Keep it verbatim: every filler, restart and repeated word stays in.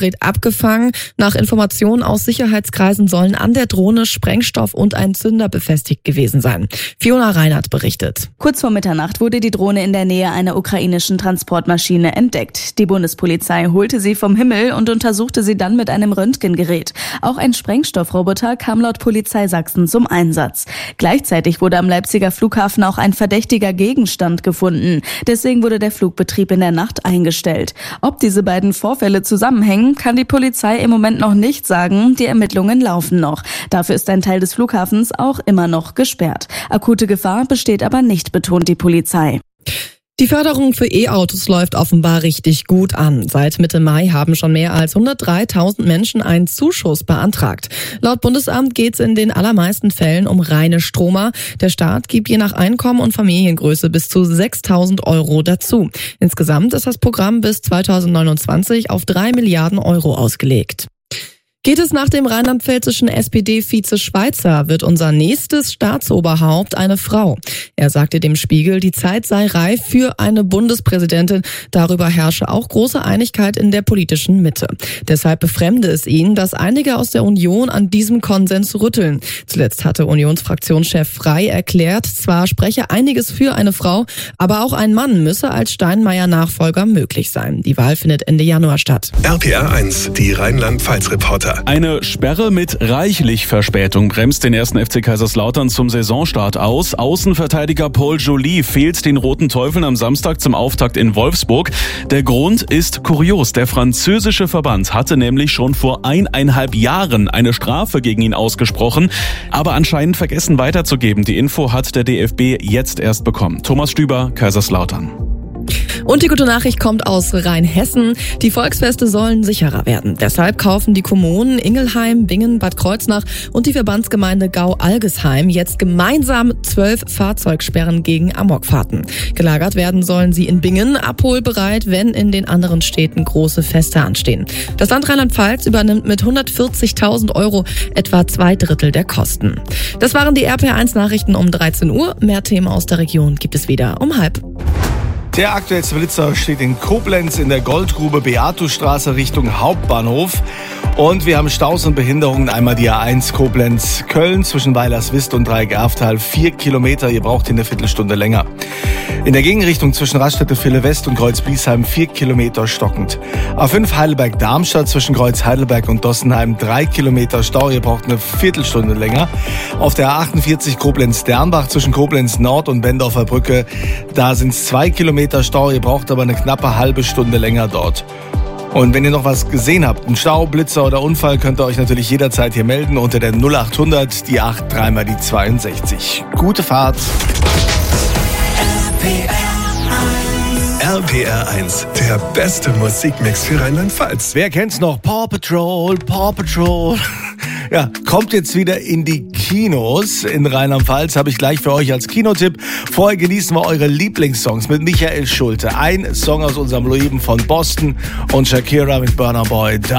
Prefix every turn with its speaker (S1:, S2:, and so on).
S1: Gerät abgefangen. Nach Informationen aus Sicherheitskreisen sollen an der Drohne Sprengstoff und ein Zünder befestigt gewesen sein. Fiona Reinhardt berichtet.
S2: Kurz vor Mitternacht wurde die Drohne in der Nähe einer ukrainischen Transportmaschine entdeckt. Die Bundespolizei holte sie vom Himmel und untersuchte sie dann mit einem Röntgengerät. Auch ein Sprengstoffroboter kam laut Polizei Sachsen zum Einsatz. Gleichzeitig wurde am Leipziger Flughafen auch ein verdächtiger Gegenstand gefunden. Deswegen wurde der Flugbetrieb in der Nacht eingestellt. Ob diese beiden Vorfälle zusammenhängen, kann die Polizei im Moment noch nicht sagen. Die Ermittlungen laufen noch. Dafür ist ein Teil des Flughafens auch immer noch gesperrt. Akute Gefahr besteht aber nicht, betont die Polizei.
S1: Die Förderung für E-Autos läuft offenbar richtig gut an. Seit Mitte Mai haben schon mehr als hundertdreitausend Menschen einen Zuschuss beantragt. Laut Bundesamt geht es in den allermeisten Fällen um reine Stromer. Der Staat gibt je nach Einkommen und Familiengröße bis zu sechstausend Euro dazu. Insgesamt ist das Programm bis zweitausendneunundzwanzig auf drei Milliarden Euro ausgelegt. Geht es nach dem rheinland-pfälzischen S P D-Vize Schweizer, wird unser nächstes Staatsoberhaupt eine Frau. Er sagte dem Spiegel, die Zeit sei reif für eine Bundespräsidentin. Darüber herrsche auch große Einigkeit in der politischen Mitte. Deshalb befremde es ihn, dass einige aus der Union an diesem Konsens rütteln. Zuletzt hatte Unionsfraktionschef Frey erklärt, zwar spreche einiges für eine Frau, aber auch ein Mann müsse als Steinmeier-Nachfolger möglich sein. Die Wahl findet Ende Januar statt.
S3: R P R eins, die Rheinland-Pfalz-Reporter.
S4: Eine Sperre mit reichlich Verspätung bremst den ersten F C Kaiserslautern zum Saisonstart aus. Außenverteidiger Paul Joly fehlt den Roten Teufeln am Samstag zum Auftakt in Wolfsburg. Der Grund ist kurios. Der französische Verband hatte nämlich schon vor eineinhalb Jahren eine Strafe gegen ihn ausgesprochen, aber anscheinend vergessen weiterzugeben. Die Info hat der D F B jetzt erst bekommen. Thomas Stüber, Kaiserslautern.
S1: Und die gute Nachricht kommt aus Rheinhessen. Die Volksfeste sollen sicherer werden. Deshalb kaufen die Kommunen Ingelheim, Bingen, Bad Kreuznach und die Verbandsgemeinde Gau-Algesheim jetzt gemeinsam zwölf Fahrzeugsperren gegen Amokfahrten. Gelagert werden sollen sie in Bingen, abholbereit, wenn in den anderen Städten große Feste anstehen. Das Land Rheinland-Pfalz übernimmt mit hundertvierzigtausend Euro etwa zwei Drittel der Kosten. Das waren die R P R eins Nachrichten um dreizehn Uhr. Mehr Themen aus der Region gibt es wieder um halb.
S5: Der aktuellste Blitzer steht in Koblenz in der Goldgrube Beatusstraße Richtung Hauptbahnhof. Und wir haben Staus und Behinderungen. Einmal die A eins Koblenz-Köln zwischen Weilerswist und Dreieck-Erftal. Vier Kilometer, ihr braucht hier eine Viertelstunde länger. In der Gegenrichtung zwischen Raststätte-Ville West und Kreuz-Biesheim vier Kilometer stockend. A fünf Heidelberg-Darmstadt zwischen Kreuz-Heidelberg und Dossenheim drei Kilometer Stau, ihr braucht eine Viertelstunde länger. Auf der A achtundvierzig Koblenz-Dernbach zwischen Koblenz-Nord und Bendorfer Brücke, da sind es zwei Kilometer Stau, ihr braucht aber eine knappe halbe Stunde länger dort. Und wenn ihr noch was gesehen habt, einen Stau, Blitzer oder Unfall, könnt ihr euch natürlich jederzeit hier melden unter der null achthundert, die acht, dreimal die zweiundsechzig. Gute Fahrt.
S3: R P R eins, der beste Musikmix für Rheinland-Pfalz.
S5: Wer kennt's noch? Paw Patrol, Paw Patrol. Ja, kommt jetzt wieder in die Kinos. In Rheinland-Pfalz habe ich gleich für euch als Kinotipp. Vorher genießen wir eure Lieblingssongs mit Michael Schulte. Ein Song aus unserem Leben von Boston und Shakira mit Burna Boy.